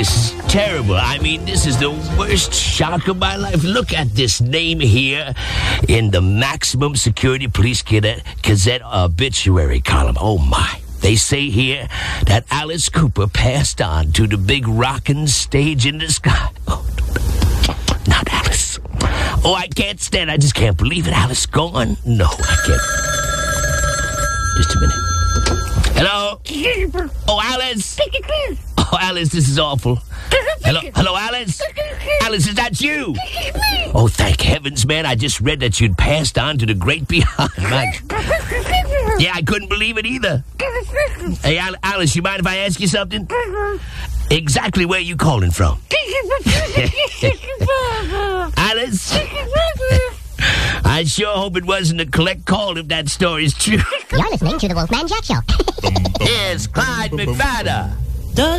this is terrible. I mean, this is the worst shock of my life. Look at this name here in the Maximum Security Police Gazette obituary column. Oh, my. They say here that Alice Cooper passed on to the big rockin' stage in the sky. Oh, not Alice. Oh, I can't stand it. I just can't believe it. Alice gone? No, I can't. Just a minute. Hello? Oh, Alice? Oh, Alice, this is awful. Hello, Alice? Alice, is that you? Oh, thank heavens, man. I just read that you'd passed on to the great beyond. Yeah, I couldn't believe it either. Hey, Alice, you mind if I ask you something? Exactly where you calling from? Alice? I sure hope it wasn't a collect call if that story's true. You're listening to the Wolfman Jack Show. Yes, Clyde McFadden.